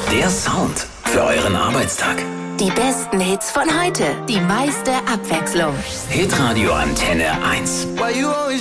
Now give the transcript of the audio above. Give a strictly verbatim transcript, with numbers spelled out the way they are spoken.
Der Sound für euren Arbeitstag. Die besten Hits von heute, die meiste Abwechslung. Hitradio Antenne eins. Why you always